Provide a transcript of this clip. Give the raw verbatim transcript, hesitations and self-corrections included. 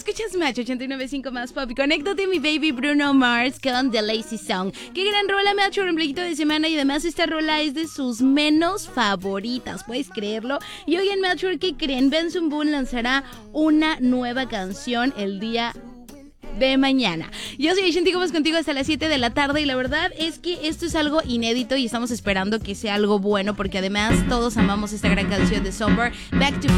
Escuchas Match ochenta y nueve punto cinco más pop y conéctate mi baby Bruno Mars con The Lazy Song. Qué gran rola, Match, un ombliguito de semana, y además esta rola es de sus menos favoritas, ¿puedes creerlo? Y hoy en Match, ¿qué creen? Benson Boone lanzará una nueva canción el día de mañana. Yo soy Shanti, como contigo hasta las siete de la tarde, y la verdad es que esto es algo inédito y estamos esperando que sea algo bueno, porque además todos amamos esta gran canción de Sober, Back to